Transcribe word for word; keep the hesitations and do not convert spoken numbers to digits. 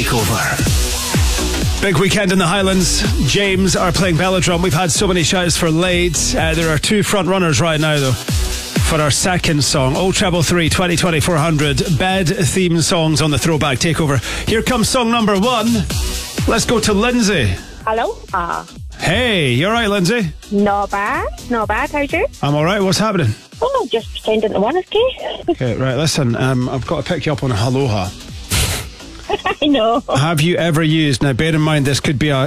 Takeover. Big weekend in the Highlands. James are playing Bellodrome. We've had so many shouts for late. Uh, there are two front runners right now, though, for our second song. oh treble three, twenty, twenty, four hundred. Bed theme songs on the Throwback Takeover. Here comes song number one. Let's go to Lindsay. Hello. Uh, hey, you alright, Lindsay? not bad. Not bad. How's you? I'm alright. What's happening? Oh, just pretending to want us, Kay. Okay, right, listen. Um, I've got to pick you up on a Aloha. I know. Have you ever used, now bear in mind this could be a